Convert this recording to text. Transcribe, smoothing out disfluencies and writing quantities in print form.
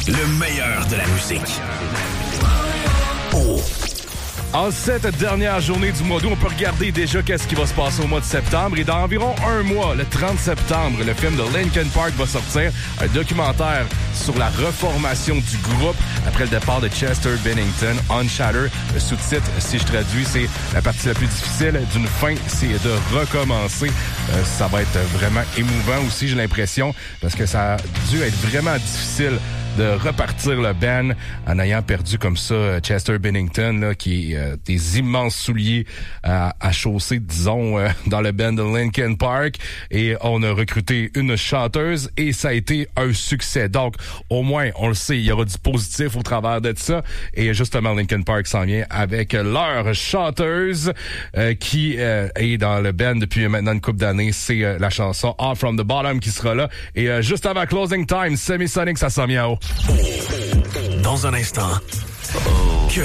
Le meilleur de la musique. Oh. En cette dernière journée du mois d'août, on peut regarder déjà qu'est-ce qui va se passer au mois de septembre. Et dans environ un mois, le 30 septembre, le film de Linkin Park va sortir. Un documentaire sur la reformation du groupe après le départ de Chester Bennington. On Shatter, le sous-titre, si je traduis, c'est la partie la plus difficile d'une fin, c'est de recommencer. Ça va être vraiment émouvant aussi, j'ai l'impression, parce que ça a dû être vraiment difficile de repartir le band en ayant perdu comme ça Chester Bennington, là, qui est des immenses souliers à chausser, disons, dans le band de Linkin Park. Et on a recruté une chanteuse et ça a été un succès. Donc, au moins, on le sait, il y aura du positif au travers de ça. Et justement, Linkin Park s'en vient avec leur chanteuse qui est dans le band depuis maintenant une couple d'années. C'est la chanson Off From The Bottom qui sera là. Et juste avant Closing Time, Semisonic, ça s'en vient en haut. Dans un instant,